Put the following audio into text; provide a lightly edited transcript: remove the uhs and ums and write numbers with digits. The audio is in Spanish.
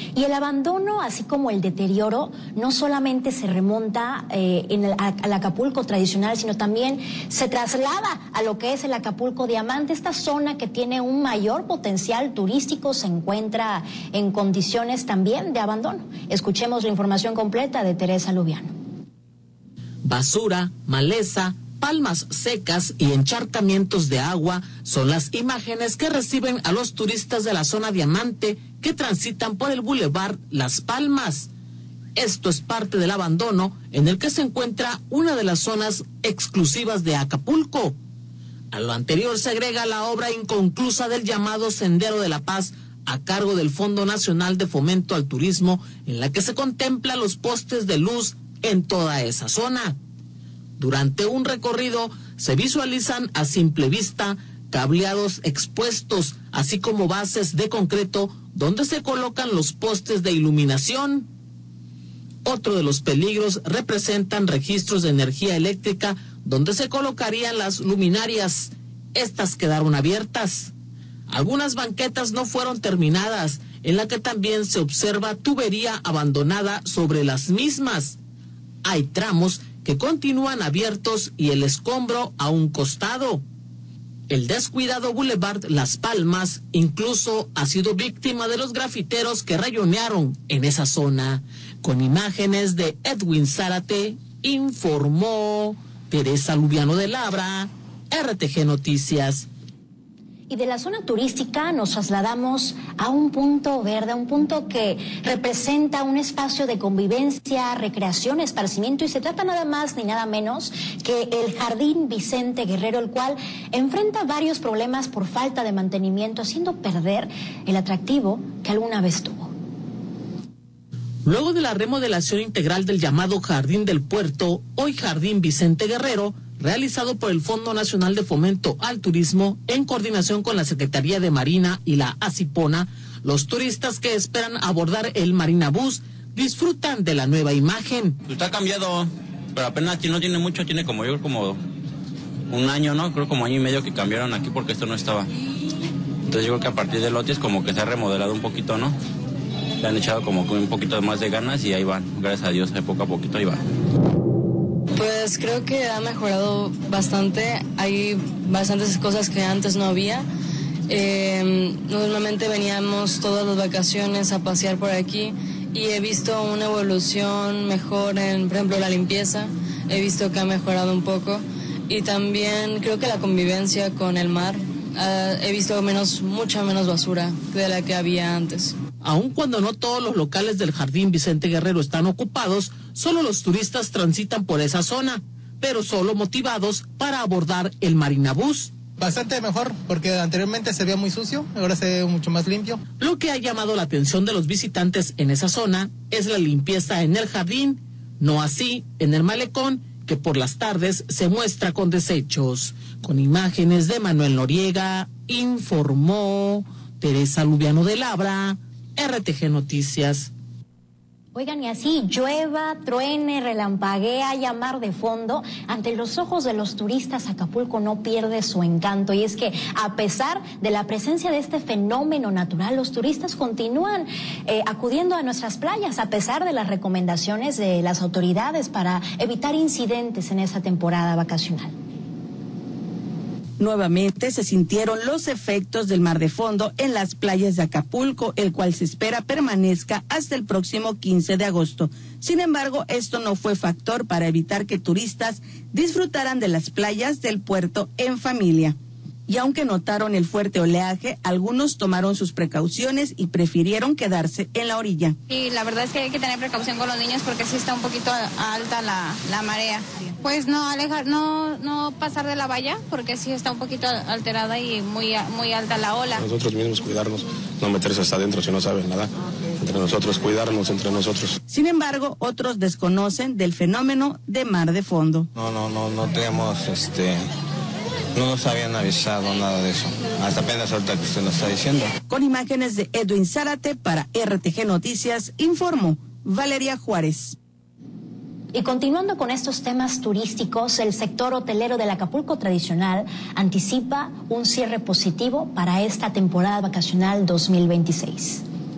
Y el abandono, así como el deterioro, no solamente se remonta al Acapulco tradicional, sino también se traslada a lo que es el Acapulco Diamante. Esta zona que tiene un mayor potencial turístico se encuentra en condiciones también de abandono. Escuchemos la información completa de Teresa Lubiano. Basura, maleza, palmas secas y encharcamientos de agua son las imágenes que reciben a los turistas de la zona Diamante que transitan por el Boulevard Las Palmas. Esto es parte del abandono en el que se encuentra una de las zonas exclusivas de Acapulco. A lo anterior se agrega la obra inconclusa del llamado Sendero de la Paz a cargo del Fondo Nacional de Fomento al Turismo, en la que se contempla los postes de luz en toda esa zona. Durante un recorrido se visualizan a simple vista cableados expuestos, así como bases de concreto donde se colocan los postes de iluminación. Otro de los peligros representan registros de energía eléctrica donde se colocarían las luminarias. Estas quedaron abiertas. Algunas banquetas no fueron terminadas, en la que también se observa tubería abandonada sobre las mismas. Hay tramos que continúan abiertos y el escombro a un costado. El descuidado Boulevard Las Palmas incluso ha sido víctima de los grafiteros que rayonearon en esa zona. Con imágenes de Edwin Zárate, informó Teresa Lubiano de Labra, RTG Noticias. Y de la zona turística nos trasladamos a un punto verde, a un punto que representa un espacio de convivencia, recreación, esparcimiento, y se trata nada más ni nada menos que el Jardín Vicente Guerrero, el cual enfrenta varios problemas por falta de mantenimiento, haciendo perder el atractivo que alguna vez tuvo. Luego de la remodelación integral del llamado Jardín del Puerto, hoy Jardín Vicente Guerrero, realizado por el Fondo Nacional de Fomento al Turismo en coordinación con la Secretaría de Marina y la ACIPONA, los turistas que esperan abordar el Marina Bus disfrutan de la nueva imagen. Está cambiado, pero apenas no tiene mucho, tiene como un año, ¿no? Creo como año y medio que cambiaron aquí porque esto no estaba. Entonces yo creo que a partir del lote es como que se ha remodelado un poquito, ¿no? Le han echado como un poquito más de ganas y ahí van, gracias a Dios, de poco a poquito ahí van. Pues creo que ha mejorado bastante, hay bastantes cosas que antes no había. Normalmente veníamos todas las vacaciones a pasear por aquí y he visto una evolución mejor en, por ejemplo, la limpieza, he visto que ha mejorado un poco y también creo que la convivencia con el mar, he visto mucha menos basura de la que había antes. Aun cuando no todos los locales del Jardín Vicente Guerrero están ocupados, solo los turistas transitan por esa zona, pero solo motivados para abordar el Marina Bus. Bastante mejor, porque anteriormente se veía muy sucio, ahora se ve mucho más limpio. Lo que ha llamado la atención de los visitantes en esa zona es la limpieza en el jardín, no así en el malecón, que por las tardes se muestra con desechos. Con imágenes de Manuel Noriega, informó Teresa Lubiano de Labra, RTG Noticias. Oigan, y así llueva, truene, relampaguea, haya mar de fondo, ante los ojos de los turistas Acapulco no pierde su encanto. Y es que a pesar de la presencia de este fenómeno natural, los turistas continúan acudiendo a nuestras playas, a pesar de las recomendaciones de las autoridades para evitar incidentes en esta temporada vacacional. Nuevamente se sintieron los efectos del mar de fondo en las playas de Acapulco, el cual se espera permanezca hasta el próximo 15 de agosto. Sin embargo, esto no fue factor para evitar que turistas disfrutaran de las playas del puerto en familia. Y aunque notaron el fuerte oleaje, algunos tomaron sus precauciones y prefirieron quedarse en la orilla. Y la verdad es que hay que tener precaución con los niños porque sí está un poquito alta la marea. Pues no pasar de la valla porque sí está un poquito alterada y muy alta la ola. Nosotros mismos cuidarnos, no meterse hasta adentro si no saben nada. Entre nosotros, cuidarnos entre nosotros. Sin embargo, otros desconocen del fenómeno de mar de fondo. No tenemos no nos habían avisado nada de eso, hasta apenas ahorita que usted nos está diciendo. Con imágenes de Edwin Zárate para RTG Noticias, informó Valeria Juárez. Y continuando con estos temas turísticos, el sector hotelero del Acapulco tradicional anticipa un cierre positivo para esta temporada vacacional 2026.